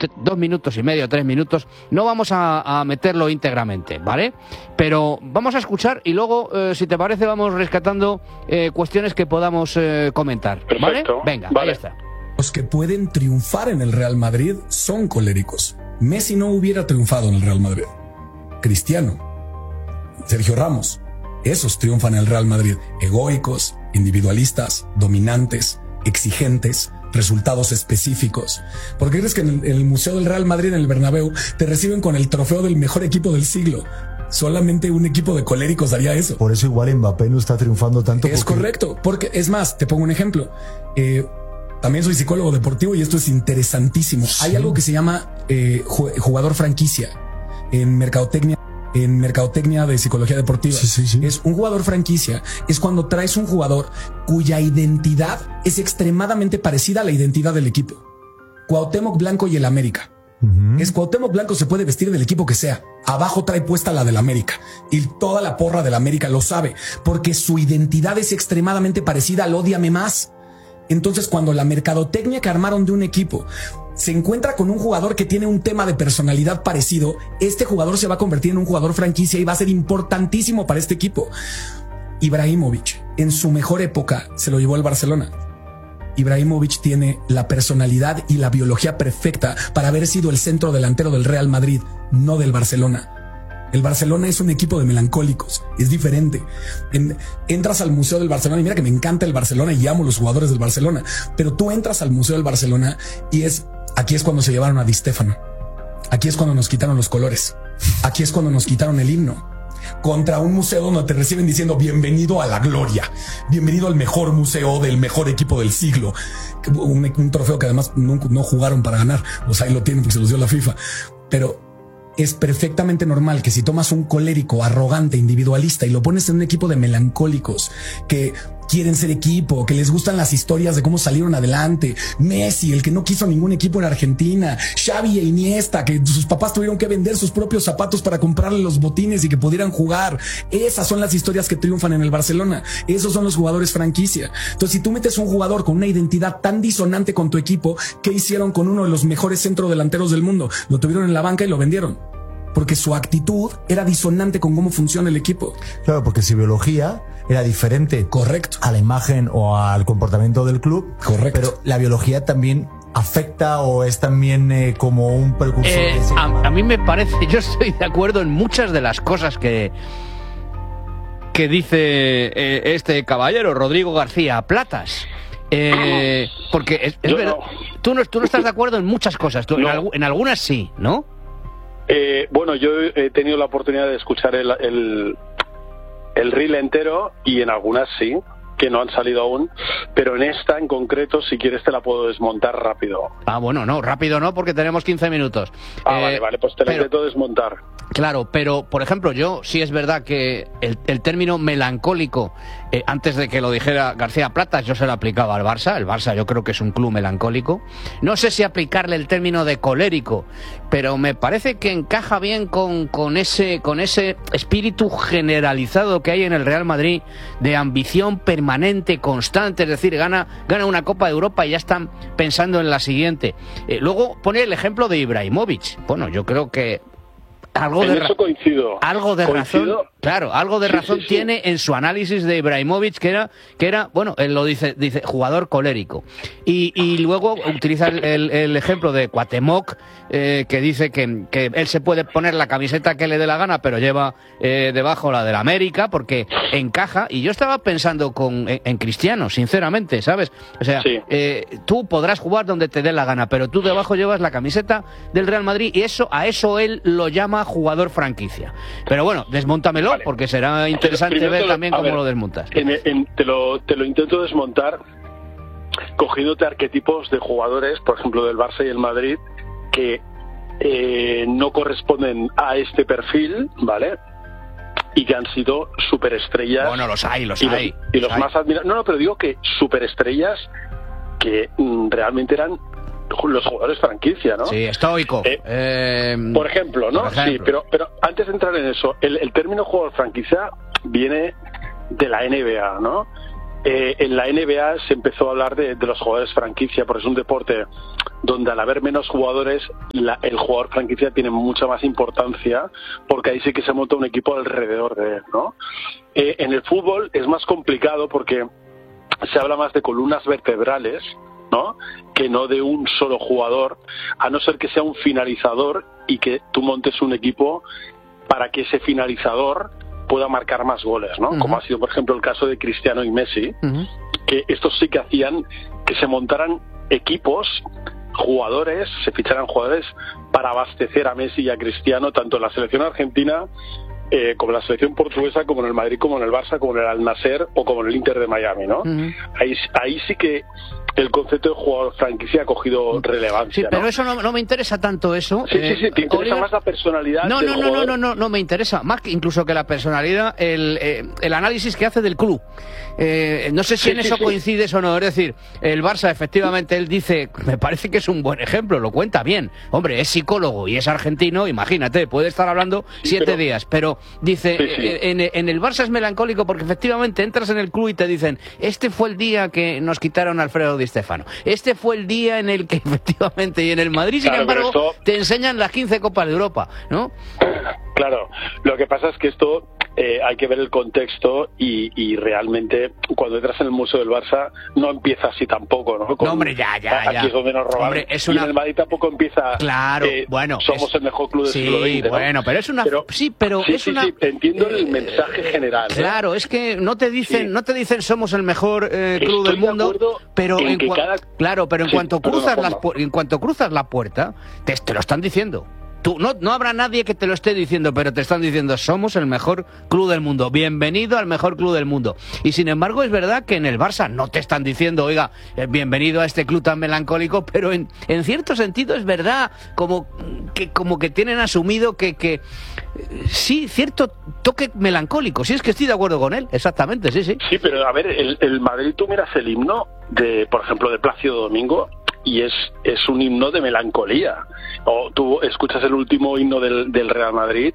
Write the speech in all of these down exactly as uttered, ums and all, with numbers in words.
dos minutos y medio, tres minutos. No vamos a, a meterlo íntegramente, ¿vale? Pero vamos a escuchar y luego, eh, si te parece, vamos rescatando eh, cuestiones que podamos eh, comentar, ¿vale? Perfecto. Venga, vale. ahí está. Los que pueden triunfar en el Real Madrid son coléricos. Messi no hubiera triunfado en el Real Madrid. Cristiano, Sergio Ramos, esos triunfan en el Real Madrid. Egoicos, individualistas, dominantes, exigentes, resultados específicos. ¿Por qué crees que en el, en el Museo del Real Madrid, en el Bernabéu, te reciben con el trofeo del mejor equipo del siglo? Solamente un equipo de coléricos haría eso. Por eso igual Mbappé no está triunfando tanto. Es porque... correcto, porque es más, te pongo un ejemplo. Eh, también soy psicólogo deportivo y esto es interesantísimo. Sí. Hay algo que se llama eh, jugador franquicia en mercadotecnia. En mercadotecnia de psicología deportiva. Sí, sí, sí. Es un jugador franquicia. Es cuando traes un jugador cuya identidad es extremadamente parecida a la identidad del equipo. Cuauhtémoc Blanco y el América. Uh-huh. Es Cuauhtémoc Blanco se puede vestir del equipo que sea. Abajo trae puesta la del América. Y toda la porra del América lo sabe. Porque su identidad es extremadamente parecida al ódiame más. Entonces, cuando la mercadotecnia que armaron de un equipo se encuentra con un jugador que tiene un tema de personalidad parecido, este jugador se va a convertir en un jugador franquicia y va a ser importantísimo para este equipo. Ibrahimovic, en su mejor época, se lo llevó al Barcelona. Ibrahimovic tiene la personalidad y la biología perfecta para haber sido el centro delantero del Real Madrid, no del Barcelona. El Barcelona es un equipo de melancólicos, es diferente. En, entras al Museo del Barcelona y mira que me encanta el Barcelona y amo los jugadores del Barcelona, pero tú entras al Museo del Barcelona y es, aquí es cuando se llevaron a Di Stéfano, aquí es cuando nos quitaron los colores, aquí es cuando nos quitaron el himno, contra un museo donde te reciben diciendo bienvenido a la gloria, bienvenido al mejor museo del mejor equipo del siglo, un, un trofeo que además no, no jugaron para ganar, o sea, ahí lo tienen porque se los dio la FIFA, pero es perfectamente normal que si tomas un colérico, arrogante, individualista y lo pones en un equipo de melancólicos que quieren ser equipo, que les gustan las historias de cómo salieron adelante, Messi, el que no quiso ningún equipo en Argentina, Xavi e Iniesta, que sus papás tuvieron que vender sus propios zapatos para comprarle los botines y que pudieran jugar. Esas son las historias que triunfan en el Barcelona. Esos son los jugadores franquicia. Entonces, si tú metes un jugador con una identidad tan disonante con tu equipo, ¿qué hicieron con uno de los mejores centrodelanteros del mundo? Lo tuvieron en la banca y lo vendieron. Porque su actitud era disonante con cómo funciona el equipo. Claro, porque su biología era diferente. Correcto. A la imagen o al comportamiento del club. Correcto. Pero la biología también afecta o es también eh, como un precursor. Eh, de a, a mí me parece, yo estoy de acuerdo en muchas de las cosas que, que dice eh, este caballero, Rodrigo García Platas. Eh, porque es, es verdad, no. Tú, no, tú no estás de acuerdo en muchas cosas, tú, no. en, en algunas sí, ¿no? Eh, bueno, yo he tenido la oportunidad de escuchar el, el, el reel entero y en algunas sí, que no han salido aún, pero en esta en concreto, si quieres, te la puedo desmontar rápido. Ah, bueno, no, rápido no, porque tenemos quince minutos. Ah, eh, vale, vale, pues te la pero, intento desmontar. Claro, pero, por ejemplo, yo sí es verdad que el, el término melancólico, eh, antes de que lo dijera García Platas, yo se lo aplicaba al Barça. El Barça yo creo que es un club melancólico. No sé si aplicarle el término de colérico, pero me parece que encaja bien con, con, ese, con ese espíritu generalizado que hay en el Real Madrid de ambición permanente, constante, es decir, gana, gana una Copa de Europa y ya están pensando en la siguiente. Eh, luego pone el ejemplo de Ibrahimovic. Bueno, yo creo que algo en de eso coincido. Algo de ¿Coincido? razón, claro, algo de sí, razón sí, sí. tiene en su análisis de Ibrahimovic, que era, que era, bueno, él lo dice, dice jugador colérico. Y, y luego utiliza el, el, el ejemplo de Cuauhtémoc, eh, que dice que, que él se puede poner la camiseta que le dé la gana, pero lleva eh, debajo la del América, porque encaja. Y yo estaba pensando con, en, en Cristiano, sinceramente, ¿sabes? O sea, sí. eh, tú podrás jugar donde te dé la gana, pero tú debajo llevas la camiseta del Real Madrid y eso, a eso él lo llama jugador franquicia. Pero bueno, desmóntamelo, vale, porque será interesante Primero ver lo, también cómo ver, lo desmontas. En, en, te, lo, te lo intento desmontar cogiéndote arquetipos de jugadores, por ejemplo, del Barça y el Madrid, que eh, no corresponden a este perfil, ¿vale? Y que han sido superestrellas. Bueno, los hay, los y hay. Los, y los, los más admirados. No, no, pero digo que superestrellas que mm, realmente eran los jugadores franquicia, ¿no? Sí, estoico. Eh, eh, por ejemplo, ¿no? por ejemplo. Sí, pero, pero antes de entrar en eso, el, el término jugador franquicia viene de la N B A, ¿no? eh, en la N B A se empezó a hablar de, de los jugadores franquicia, porque es un deporte donde al haber menos jugadores, la, el jugador franquicia tiene mucha más importancia, porque ahí sí que se monta un equipo alrededor de él, ¿no? Eh, en el fútbol es más complicado porque se habla más de columnas vertebrales, ¿no?, que no de un solo jugador, a no ser que sea un finalizador y que tú montes un equipo para que ese finalizador pueda marcar más goles, ¿no? Uh-huh. Como ha sido, por ejemplo, el caso de Cristiano y Messi, uh-huh. que estos sí que hacían que se montaran equipos, jugadores, se ficharan jugadores para abastecer a Messi y a Cristiano, tanto en la selección argentina eh, como en la selección portuguesa, como en el Madrid, como en el Barça, como en el Al-Nassr o como en el Inter de Miami, ¿no? Uh-huh. Ahí, ahí sí que el concepto de jugador franquicia ha cogido relevancia. Sí, pero ¿no? eso no, no me interesa tanto eso. Sí, eh, sí, sí, te interesa Oliver... más la personalidad. No, del no, no, jugador. no, no, no, no me interesa. Más que incluso que la personalidad, el, eh, el análisis que hace del club. Eh, no sé si sí, en eso sí, sí. coincides o no. Es decir, el Barça, efectivamente, él dice, me parece que es un buen ejemplo, lo cuenta bien. Hombre, es psicólogo y es argentino, imagínate, puede estar hablando sí, siete pero... días. Pero dice, sí, sí. En, en el Barça es melancólico porque efectivamente entras en el club y te dicen, este fue el día que nos quitaron a Alfredo Di Stéfano. Este fue el día en el que efectivamente, y en el Madrid, sin claro, embargo, esto... te enseñan las quince Copas de Europa, ¿no? Claro, lo que pasa es que esto eh, hay que ver el contexto y, y realmente cuando entras en el Museo del Barça no empieza así tampoco, ¿no? Con, no, hombre, ya, ya, aquí ya. es donde nos roban. Hombre, es una... Y en el Madrid tampoco empieza... Claro, eh, bueno. Somos es... el mejor club del sí, siglo veinte, ¿no? bueno, pero es una... Pero, sí, pero sí, es sí, una... Sí, entiendo el mensaje general. ¿eh? Claro, es que no te dicen, sí. no te dicen somos el mejor eh, club Estoy del mundo, pero en, en cua... cada... claro, pero en sí, cuanto perdona, cruzas las pu... en cuanto cruzas la puerta, te, te lo están diciendo. Tú, no, no habrá nadie que te lo esté diciendo, pero te están diciendo, somos el mejor club del mundo, bienvenido al mejor club del mundo. Y sin embargo es verdad que en el Barça no te están diciendo, oiga, eh, bienvenido a este club tan melancólico, pero en, en cierto sentido es verdad, como que, como que tienen asumido que, que sí, cierto toque melancólico. Sí, es que estoy de acuerdo con él, exactamente, sí, sí. Sí, pero a ver, el, el Madrid, tú miras el himno, de, por ejemplo, de Plácido Domingo, y es, es un himno de melancolía. O tú escuchas el último himno del, del Real Madrid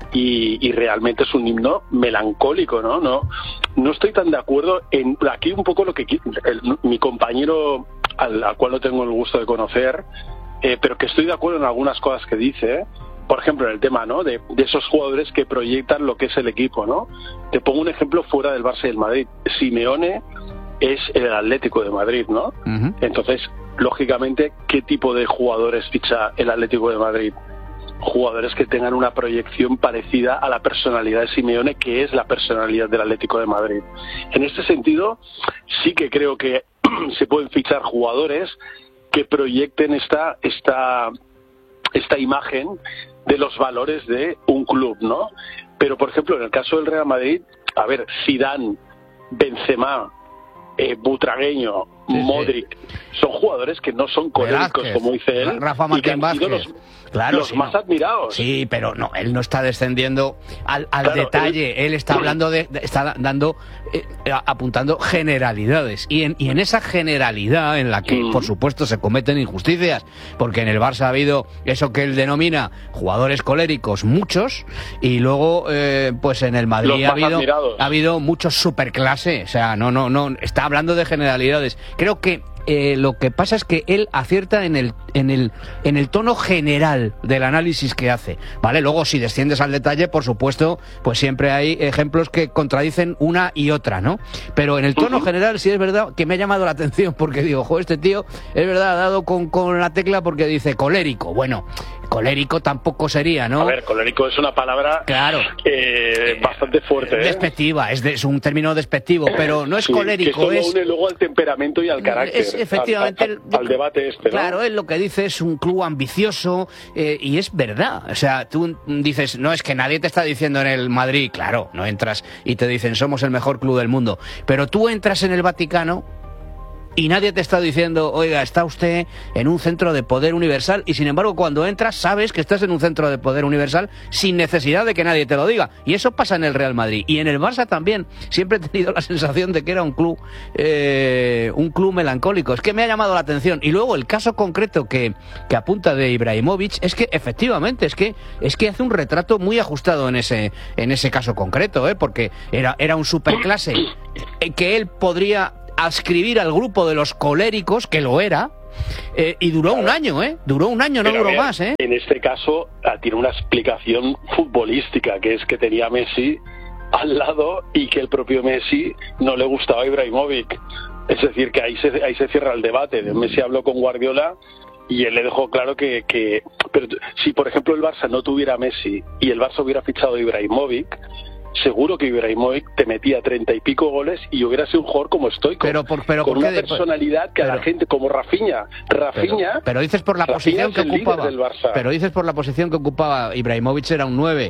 y, y realmente es un himno melancólico, ¿no? No, no estoy tan de acuerdo en aquí un poco lo que el, mi compañero al, al cual no tengo el gusto de conocer, eh, pero que estoy de acuerdo en algunas cosas que dice. Por ejemplo, en el tema, ¿no?, de, de esos jugadores que proyectan lo que es el equipo, ¿no? Te pongo un ejemplo fuera del Barça y del Madrid. Simeone es el Atlético de Madrid, ¿no? Uh-huh. Entonces, lógicamente, ¿qué tipo de jugadores ficha el Atlético de Madrid? Jugadores que tengan una proyección parecida a la personalidad de Simeone, que es la personalidad del Atlético de Madrid. En este sentido, sí que creo que se pueden fichar jugadores que proyecten esta, esta, esta imagen de los valores de un club, ¿no? Pero, por ejemplo, en el caso del Real Madrid, a ver, Zidane, Benzema, Eh, Butragueño, sí, Modric, sí. son jugadores que no son coléricos, Velázquez, como dice él, Rafa y que han sido Vázquez. los, claro, los sí, más no. admirados. Sí, pero no, él no está descendiendo al, al claro, detalle, él, él está hablando de, de está dando, eh, apuntando generalidades, y en, y en esa generalidad en la que, mm. por supuesto, se cometen injusticias, porque en el Barça ha habido eso que él denomina jugadores coléricos, muchos, y luego, eh, pues en el Madrid ha habido, ha habido muchos superclase, o sea, no, no, no, está hablando de generalidades. Creo que Eh, lo que pasa es que él acierta en el, en el, en el tono general del análisis que hace, ¿vale? Luego, si desciendes al detalle, por supuesto, pues siempre hay ejemplos que contradicen una y otra, ¿no? Pero en el tono uh-huh. general sí es verdad que me ha llamado la atención, porque digo, jo, este tío, es verdad, ha dado con, con la tecla porque dice colérico. Bueno, colérico tampoco sería, ¿no? A ver, colérico es una palabra claro. eh, bastante fuerte, ¿eh? Despectiva, es, de, es un término despectivo, pero no es sí, colérico, que es... une luego al temperamento y al carácter. Es, efectivamente, al, al, al debate este, ¿no? Claro, él lo que dice es un club ambicioso, eh, y es verdad. O sea, tú dices, no, es que nadie te está diciendo en el Madrid, claro, no entras y te dicen somos el mejor club del mundo, pero tú entras en el Vaticano y nadie te está diciendo, oiga, está usted en un centro de poder universal, y sin embargo cuando entras sabes que estás en un centro de poder universal sin necesidad de que nadie te lo diga. Y eso pasa en el Real Madrid. Y en el Barça también. Siempre he tenido la sensación de que era un club, eh, un club melancólico. Es que me ha llamado la atención. Y luego el caso concreto que, que apunta de Ibrahimovic es que efectivamente es que, es que hace un retrato muy ajustado en ese, en ese caso concreto, ¿eh? Porque era, era un superclase que él podría adscribir al grupo de los coléricos, que lo era, eh, y duró un año, ¿eh? Duró un año, no Pero duró ver, más, ¿eh? En este caso tiene una explicación futbolística, que es que tenía a Messi al lado y que el propio Messi no le gustaba a Ibrahimovic. Es decir, que ahí se, ahí se cierra el debate. Messi habló con Guardiola y él le dejó claro que, que... Pero si, por ejemplo, el Barça no tuviera a Messi y el Barça hubiera fichado a Ibrahimovic, seguro que Ibrahimovic te metía treinta y pico goles y hubiera sido un jugador como estoico, pero por, pero con ¿por una qué? personalidad que pero, a la gente, como Rafinha, Rafinha pero, pero dices por la Rafinha posición que es el líder ocupaba, del Barça. pero dices por la posición que ocupaba Ibrahimovic, era un nueve.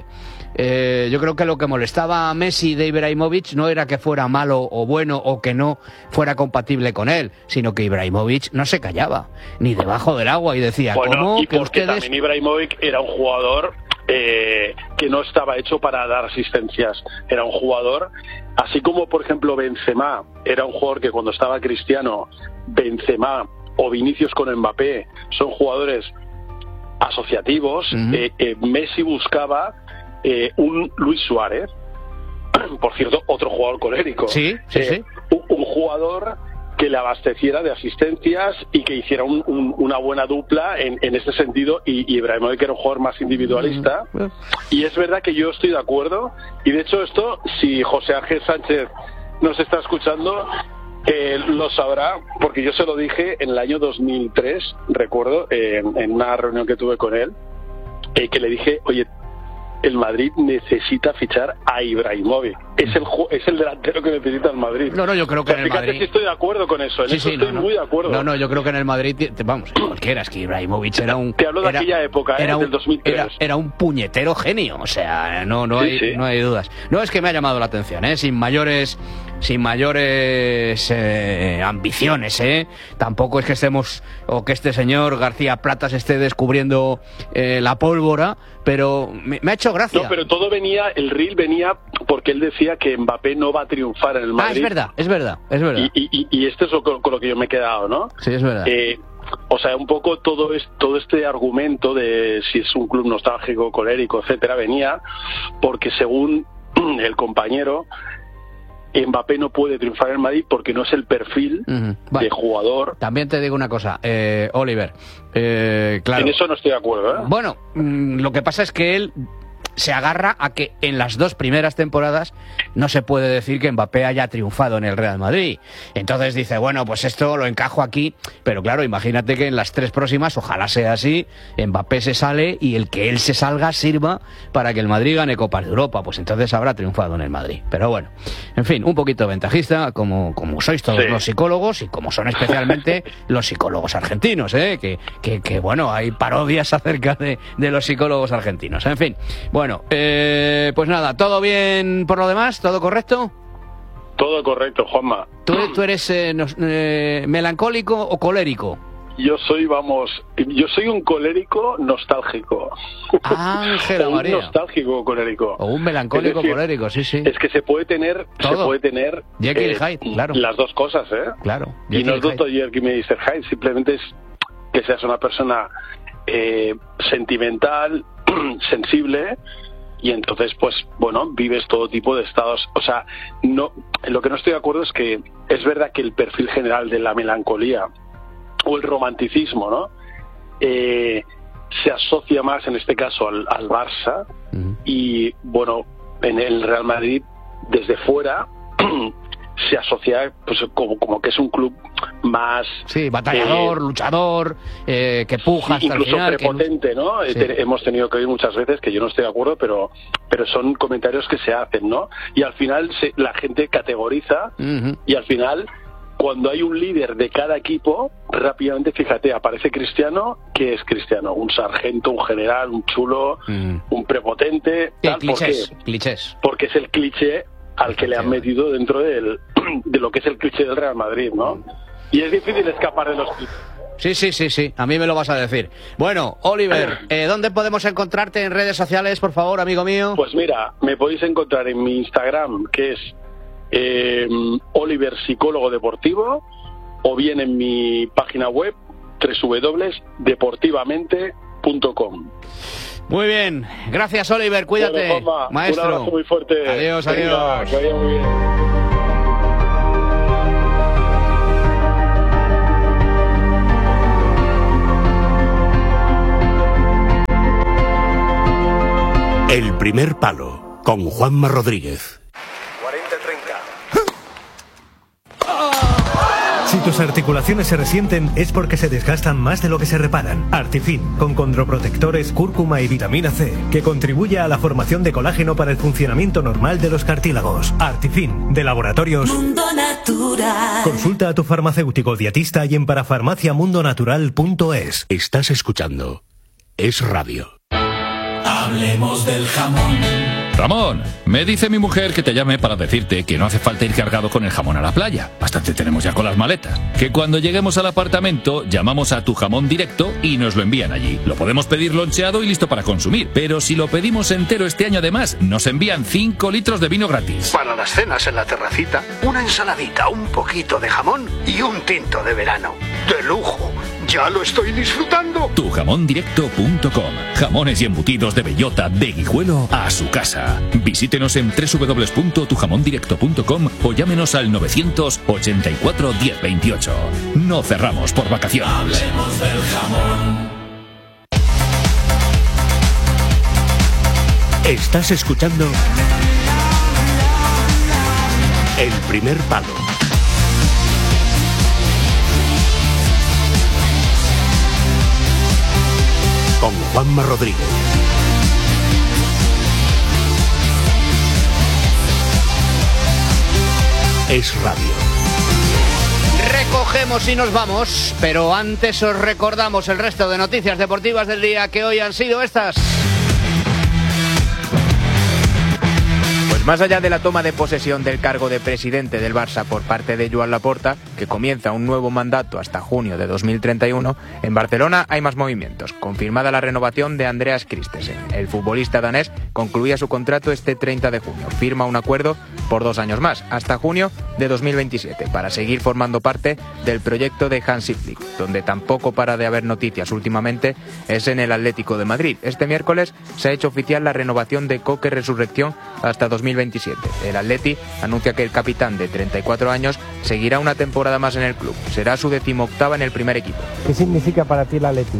Eh, yo creo que lo que molestaba a Messi de Ibrahimovic no era que fuera malo o bueno o que no fuera compatible con él, sino que Ibrahimovic no se callaba, ni debajo del agua, y decía, bueno, ¿cómo y que porque ustedes...? también Ibrahimovic era un jugador eh, que no estaba hecho para dar asistencias. Era un jugador, así como por ejemplo Benzema era un jugador que cuando estaba Cristiano, Benzema o Vinicius con Mbappé son jugadores asociativos. uh-huh. eh, eh, Messi buscaba eh, un Luis Suárez, por cierto, otro jugador colérico. Sí, sí, eh, sí. Un, un jugador que le abasteciera de asistencias y que hiciera un, un, una buena dupla en, en ese sentido, y, y Ibrahimovic era un jugador más individualista. Mm. Y es verdad que yo estoy de acuerdo, y de hecho esto, si José Ángel Sánchez nos está escuchando, eh, lo sabrá, porque yo se lo dije en el año dos mil tres, recuerdo, eh, en, en una reunión que tuve con él, eh, que le dije, oye, el Madrid necesita fichar a Ibrahimovic. Es el es el delantero que necesita el Madrid. No, no, yo creo que en el Fíjate Madrid... si estoy de acuerdo con eso. En sí, eso sí, estoy no, no. muy de acuerdo. No, no, yo creo que en el Madrid... Vamos, en cualquiera, es que Ibrahimovic era un... Te hablo de era, aquella época, ¿eh? Era un, del dos mil tres. Era, era un puñetero genio, o sea, no, no, sí, hay, sí. no hay dudas. No, es que me ha llamado la atención, ¿eh? Sin mayores... Sin mayores eh, ambiciones, ¿eh? Tampoco es que estemos... O que este señor García Platas esté descubriendo eh, la pólvora, pero me, me ha hecho gracia. No, pero todo venía... El reel venía porque él decía que Mbappé no va a triunfar en el Madrid. Ah, es verdad, es verdad, es verdad. Y, y, y esto es lo, con lo que yo me he quedado, ¿no? Sí, es verdad. Eh, o sea, un poco todo, es, todo este argumento de si es un club nostálgico, colérico, etcétera, venía porque según el compañero, Mbappé no puede triunfar en Madrid porque no es el perfil uh-huh. vale. de jugador. También te digo una cosa, eh, Oliver, eh, claro. En eso no estoy de acuerdo, ¿eh? Bueno, mmm, lo que pasa es que él se agarra a que en las dos primeras temporadas no se puede decir que Mbappé haya triunfado en el Real Madrid. Entonces dice, bueno, pues esto lo encajo aquí, pero claro, imagínate que en las tres próximas, ojalá sea así, Mbappé se sale y el que él se salga sirva para que el Madrid gane Copas de Europa, pues entonces habrá triunfado en el Madrid. Pero bueno, en fin, un poquito ventajista, como, como sois todos sí. los psicólogos, y como son especialmente los psicólogos argentinos, ¿eh? que, que, que bueno, hay parodias acerca de, de los psicólogos argentinos. En fin, bueno, Bueno, eh, pues nada, ¿todo bien por lo demás? ¿Todo correcto? Todo correcto, Juanma. ¿Tú, tú eres eh, nos, eh, melancólico o colérico? Yo soy, vamos, yo soy un colérico nostálgico. Ángela María. Un nostálgico colérico. O un melancólico decir, colérico, sí, sí. Es que se puede tener, todo. se puede tener Jekyll eh, y Hyde, claro. Las dos cosas, ¿eh? Claro. Y no es doctor Jekyll y mister Hyde, simplemente es que seas una persona eh, sentimental, sensible, y entonces pues bueno, vives todo tipo de estados. O sea, no, lo que no estoy de acuerdo es que es verdad que el perfil general de la melancolía o el romanticismo, ¿no? Eh, se asocia más en este caso al, al Barça. Uh-huh. Y bueno, en el Real Madrid desde fuera se asocia pues como, como que es un club más... Sí, batallador, eh, luchador, eh, que puja hasta incluso el final. Prepotente, que... ¿no? Sí. Te, hemos tenido que oír muchas veces, que yo no estoy de acuerdo, pero pero son comentarios que se hacen, ¿no? Y al final se, la gente categoriza, uh-huh. y al final, cuando hay un líder de cada equipo, rápidamente, fíjate, aparece Cristiano. ¿Qué es Cristiano? Un sargento, un general, un chulo, uh-huh. un prepotente... Sí, tal, clichés, ¿por qué? clichés. Porque es el cliché al que le han metido dentro del, de lo que es el cliché del Real Madrid, ¿no? y es difícil escapar de los clips. Sí, sí, sí, sí, a mí me lo vas a decir. Bueno, Oliver, eh, ¿dónde podemos encontrarte en redes sociales, por favor, amigo mío? Pues mira, me podéis encontrar en mi Instagram, que es eh, Oliver Psicólogo Deportivo, o bien en mi página web, doble u doble u doble u punto deportivamente punto com. Muy bien, gracias, Oliver, cuídate, bueno, Juanma, maestro. Un abrazo muy fuerte. Adiós, Venga, adiós. que vaya muy bien. El primer palo, con Juanma Rodríguez. cuarenta treinta. Si tus articulaciones se resienten es porque se desgastan más de lo que se reparan. Artifin, con condroprotectores, cúrcuma y vitamina C, que contribuye a la formación de colágeno para el funcionamiento normal de los cartílagos. Artifin, de Laboratorios Mundo Natural. Consulta a tu farmacéutico dietista y en parafarmacia mundo natural punto es. Estás escuchando Es Radio. Hablemos del jamón. Ramón, me dice mi mujer que te llame para decirte que no hace falta ir cargado con el jamón a la playa. Bastante tenemos ya con las maletas. Que cuando lleguemos al apartamento llamamos a Tu Jamón Directo y nos lo envían allí. Lo podemos pedir loncheado y listo para consumir. Pero si lo pedimos entero este año además, nos envían cinco litros de vino gratis. Para las cenas en la terracita, una ensaladita, un poquito de jamón y un tinto de verano. ¡De lujo! ¡Ya lo estoy disfrutando! tu jamón directo punto com. Jamones y embutidos de bellota, de Guijuelo a su casa. Visítenos en doble u doble u doble u punto tu jamón directo punto com o llámenos al novecientos ochenta y cuatro diez veintiocho. No cerramos por vacaciones. Hablemos del jamón. Estás escuchando El primer palo. Con Juanma Rodríguez. Es Radio. Recogemos y nos vamos, pero antes os recordamos el resto de noticias deportivas del día, que hoy han sido estas. Más allá de la toma de posesión del cargo de presidente del Barça por parte de Joan Laporta, que comienza un nuevo mandato hasta junio de dos mil treinta y uno, en Barcelona hay más movimientos. Confirmada la renovación de Andreas Christensen. El futbolista danés concluía su contrato este treinta de junio. Firma un acuerdo por dos años más, hasta junio de dos mil veintisiete, para seguir formando parte del proyecto de Hansi Flick. Donde tampoco para de haber noticias últimamente es en el Atlético de Madrid. Este miércoles se ha hecho oficial la renovación de Coque Resurrección hasta dos mil veintisiete. El Atleti anuncia que el capitán de treinta y cuatro años seguirá una temporada más en el club. Será su decimoctava en el primer equipo. ¿Qué significa para ti el Atleti?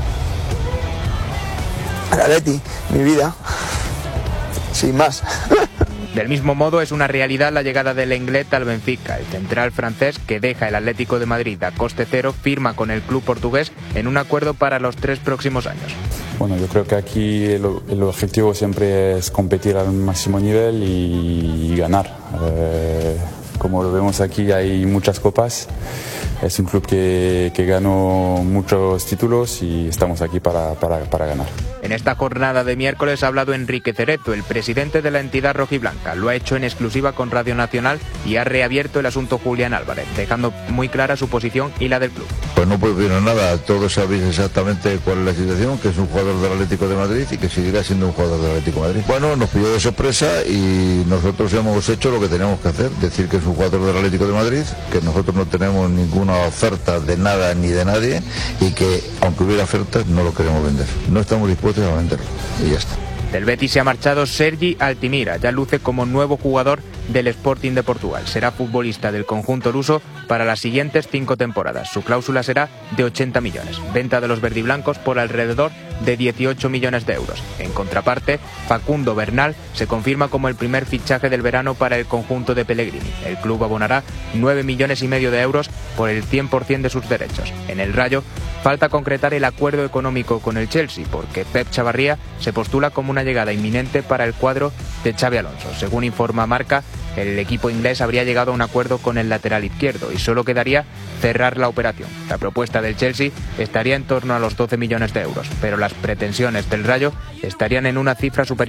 El Atleti, mi vida, sin más. Del mismo modo, es una realidad la llegada del Lenglet al Benfica. El central francés, que deja el Atlético de Madrid a coste cero, firma con el club portugués en un acuerdo para los tres próximos años. Bueno, yo creo que aquí el, el objetivo siempre es competir al máximo nivel y, y ganar. Eh, como lo vemos aquí, hay muchas copas. Es un club que, que ganó muchos títulos y estamos aquí para, para, para ganar. En esta jornada de miércoles ha hablado Enrique Cerezo, el presidente de la entidad rojiblanca. Lo ha hecho en exclusiva con Radio Nacional y ha reabierto el asunto Julián Álvarez, dejando muy clara su posición y la del club. Pues no puedo decir nada, todos sabéis exactamente cuál es la situación, que es un jugador del Atlético de Madrid y que seguirá siendo un jugador del Atlético de Madrid. Bueno, nos pilló de sorpresa y nosotros hemos hecho lo que teníamos que hacer, decir que es un jugador del Atlético de Madrid, que nosotros no tenemos ninguna oferta de nada ni de nadie y que aunque hubiera ofertas no lo queremos vender. No estamos dispuestos a venderlo y ya está. Del Betis se ha marchado Sergi Altimira, ya luce como nuevo jugador del Sporting de Portugal. Será futbolista del conjunto luso para las siguientes cinco temporadas. Su cláusula será de ochenta millones. Venta de los verdiblancos por alrededor de dieciocho millones de euros. En contraparte, Facundo Bernal se confirma como el primer fichaje del verano para el conjunto de Pellegrini. El club abonará nueve millones y medio de euros por el cien por ciento de sus derechos. En el Rayo, falta concretar el acuerdo económico con el Chelsea, porque Pep Chavarría se postula como una llegada inminente para el cuadro de Xabi Alonso. Según informa Marca, el equipo inglés habría llegado a un acuerdo con el lateral izquierdo y solo quedaría cerrar la operación. La propuesta del Chelsea estaría en torno a los doce millones de euros, pero las pretensiones del Rayo estarían en una cifra superior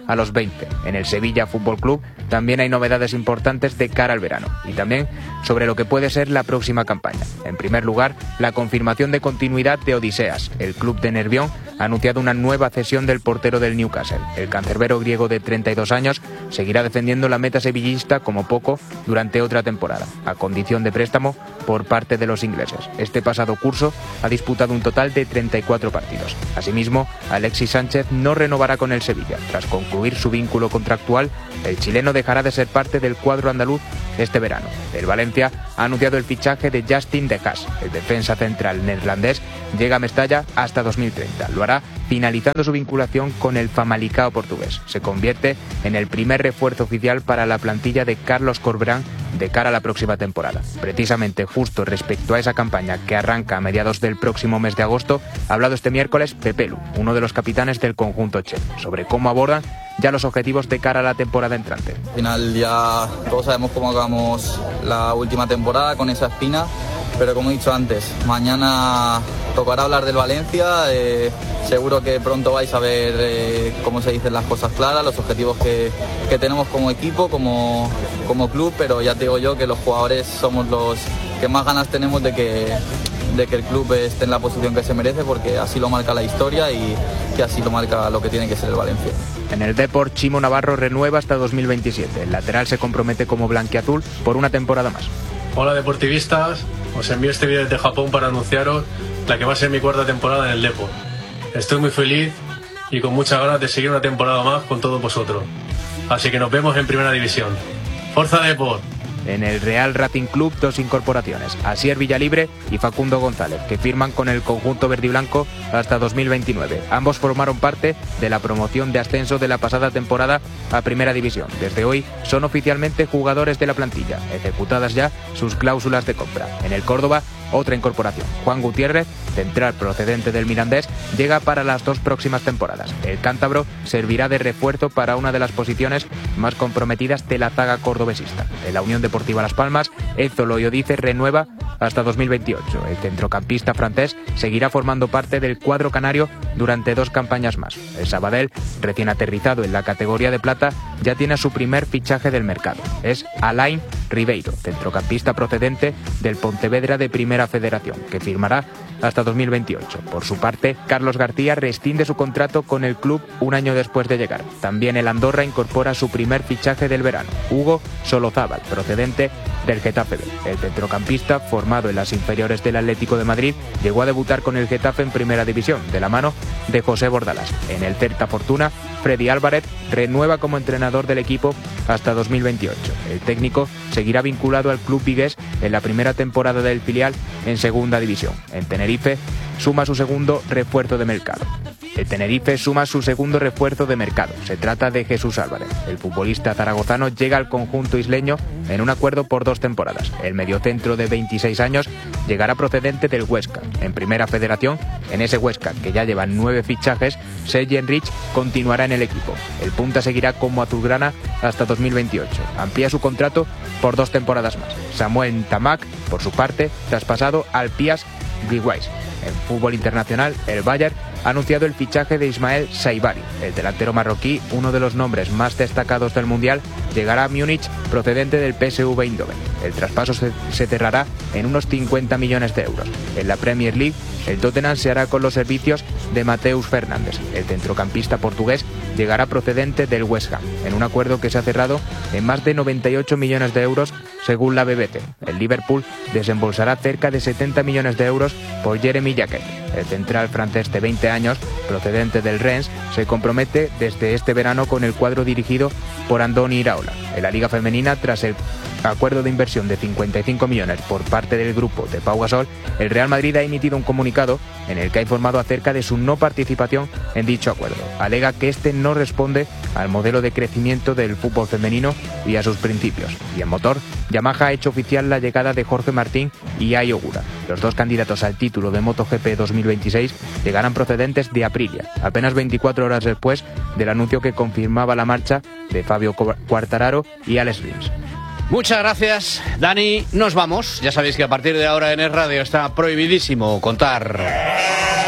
a los veinte. En el Sevilla Fútbol Club también hay novedades importantes de cara al verano y también sobre lo que puede ser la próxima campaña. En primer lugar, la confirmación de continuidad de Odiseas. El club de Nervión ha anunciado una nueva cesión del portero del Newcastle. El cancerbero griego de treinta y dos años seguirá defendiendo la meta sevillista como poco durante otra temporada, a condición de préstamo por parte de los ingleses. Este pasado curso ha disputado un total de treinta y cuatro partidos. Asimismo, Alexis Sánchez no renovará con el Sevilla. Tras concluir su vínculo contractual, el chileno dejará de ser parte del cuadro andaluz este verano. El Valencia ha anunciado el fichaje de Justin De Haas. El defensa central neerlandés llega a Mestalla hasta dos mil treinta. Lo hará finalizando su vinculación con el Famalicão portugués. Se convierte en el primer refuerzo oficial para la plantilla de Carlos Corberán de cara a la próxima temporada. Precisamente justo respecto a esa campaña que arranca a mediados del próximo mes de agosto, ha hablado este miércoles Pepe Lu, uno de los capitanes del conjunto che, sobre cómo abordan ya los objetivos de cara a la temporada entrante. Al final ya todos sabemos cómo acabamos la última temporada con esa espina, pero como he dicho antes, mañana tocará hablar del Valencia, eh, seguro que pronto vais a ver eh, cómo se dicen las cosas claras, los objetivos que, que tenemos como equipo, como, como club, pero ya te digo yo que los jugadores somos los que más ganas tenemos de que, de que el club esté en la posición que se merece, porque así lo marca la historia y, y así lo marca lo que tiene que ser el Valencia. En el Depor, Chimo Navarro renueva hasta dos mil veintisiete. El lateral se compromete como blanquiazul por una temporada más. Hola deportivistas, os envío este vídeo desde Japón para anunciaros la que va a ser mi cuarta temporada en el Depor. Estoy muy feliz y con muchas ganas de seguir una temporada más con todos vosotros. Así que nos vemos en Primera División. ¡Forza Depor! En el Real Racing Club, dos incorporaciones, Asier Villalibre y Facundo González, que firman con el conjunto verdiblanco hasta dos mil veintinueve. Ambos formaron parte de la promoción de ascenso de la pasada temporada a Primera División. Desde hoy son oficialmente jugadores de la plantilla, ejecutadas ya sus cláusulas de compra. En el Córdoba, otra incorporación. Juan Gutiérrez, central procedente del Mirandés, llega para las dos próximas temporadas. El cántabro servirá de refuerzo para una de las posiciones más comprometidas de la zaga cordobesista. En la Unión Deportiva Las Palmas, Enzo Loyodice renueva hasta dos mil veintiocho. El centrocampista francés seguirá formando parte del cuadro canario durante dos campañas más. El Sabadell, recién aterrizado en la categoría de plata, ya tiene su primer fichaje del mercado. Es Alain Ribeiro, centrocampista procedente del Pontevedra de Primera Federación, que firmará hasta dos mil veintiocho. Por su parte, Carlos García rescinde su contrato con el club un año después de llegar. También el Andorra incorpora su primer fichaje del verano, Hugo Solozábal, procedente del Getafe B. El centrocampista, formado en las inferiores del Atlético de Madrid, llegó a debutar con el Getafe en Primera División, de la mano de José Bordalás. En el Celta Fortuna, Freddy Álvarez renueva como entrenador del equipo hasta dos mil veintiocho. El técnico seguirá vinculado al club vigués en la primera temporada del filial en Segunda División. En Tenerife suma su segundo refuerzo de mercado. El Tenerife suma su segundo refuerzo de mercado. Se trata de Jesús Álvarez. El futbolista zaragozano llega al conjunto isleño en un acuerdo por dos temporadas. El mediocentro de veintiséis años llegará procedente del Huesca. En Primera Federación, en ese Huesca, que ya lleva nueve fichajes, Sergi Enrich continuará en el equipo. El punta seguirá como azulgrana hasta dos mil veintiocho. Amplía su contrato por dos temporadas más. Samuel Tamac, por su parte, traspasado al Piast Gliwice. En fútbol internacional, el Bayern ha anunciado el fichaje de Ismael Saibari. El delantero marroquí, uno de los nombres más destacados del Mundial, llegará a Múnich procedente del P S V Eindhoven. El traspaso se, se cerrará en unos cincuenta millones de euros. En la Premier League, el Tottenham se hará con los servicios de Mateus Fernández. El centrocampista portugués llegará procedente del West Ham, en un acuerdo que se ha cerrado en más de noventa y ocho millones de euros según la B B C. El Liverpool desembolsará cerca de setenta millones de euros por Jeremy Jacquet. El central francés de veinte años, procedente del Rennes, se compromete desde este verano con el cuadro dirigido por Andoni Iraola. En la Liga Femenina, tras el acuerdo de inversión de cincuenta y cinco millones por parte del grupo de Pau Gasol, el Real Madrid ha emitido un comunicado en el que ha informado acerca de su no participación en dicho acuerdo. Alega que este no responde al modelo de crecimiento del fútbol femenino y a sus principios. Y en motor, Yamaha ha hecho oficial la llegada de Jorge Martín y Ai Ogura. Los dos candidatos al título de MotoGP dos mil veintiséis llegarán procedentes de Aprilia, apenas veinticuatro horas después del anuncio que confirmaba la marcha de Fabio Quartararo y Alex Rins. Muchas gracias, Dani. Nos vamos. Ya sabéis que a partir de ahora en Es Radio está prohibidísimo contar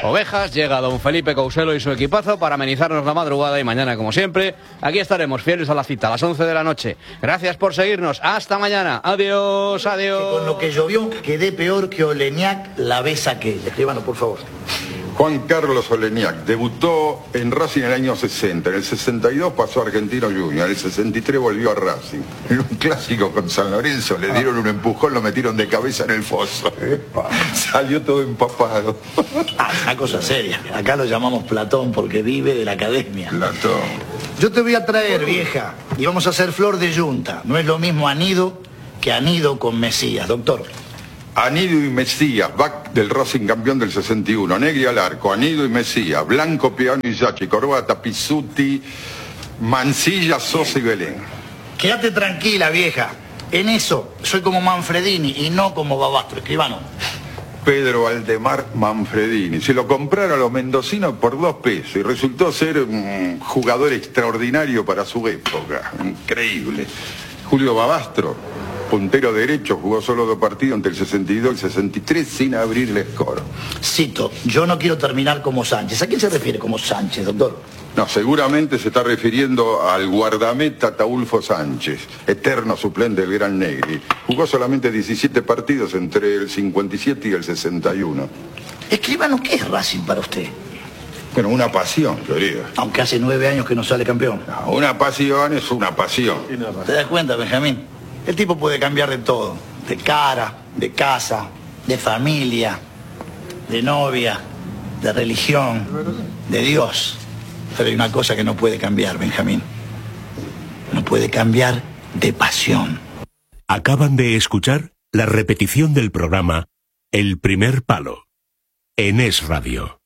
Ovejas, llega don Felipe Couselo y su equipazo para amenizarnos la madrugada y mañana, como siempre, aquí estaremos fieles a la cita a las once de la noche. Gracias por seguirnos. Hasta mañana. Adiós, adiós. Que con lo que llovió quedé peor que Oleñac la vez aquella. Escribano, por favor. Juan Carlos Oleñac debutó en Racing en el año sesenta, en el sesenta y dos pasó a Argentino Junior, en el sesenta y tres volvió a Racing. En un clásico con San Lorenzo le dieron un empujón, lo metieron de cabeza en el foso. Epa. Salió todo empapado. Ah, una cosa seria. Acá lo llamamos Platón porque vive de la academia. Platón. Yo te voy a traer, vieja, y vamos a hacer flor de yunta. No es lo mismo anido que anido con Mesías, doctor. Anido y Mesías, back del Racing campeón del sesenta y uno, Negri al arco, Anido y Mesías, Blanco, Piano y Yachi, Corbata, Pizzuti, Mancilla, Sosa y Belén. Quédate tranquila, vieja. En eso soy como Manfredini y no como Babastro, escribano. Pedro Aldemar Manfredini. Se lo compraron a los mendocinos por dos pesos y resultó ser un jugador extraordinario para su época. Increíble. Julio Babastro, puntero derecho, jugó solo dos partidos entre el sesenta y dos y el sesenta y tres sin abrirle score. Cito, yo no quiero terminar como Sánchez. ¿A quién se refiere como Sánchez, doctor? No, seguramente se está refiriendo al guardameta Ataúlfo Sánchez, eterno suplente del Gran Negri. Jugó solamente diecisiete partidos entre el cincuenta y siete y el sesenta y uno. Escribano, ¿qué es Racing para usted? Bueno, una pasión, querido. Aunque hace nueve años que no sale campeón. No, una pasión es una pasión. ¿Te das cuenta, Benjamín? El tipo puede cambiar de todo. De cara, de casa, de familia, de novia, de religión, de Dios. Pero hay una cosa que no puede cambiar, Benjamín. No puede cambiar de pasión. Acaban de escuchar la repetición del programa El Primer Palo en Es Radio.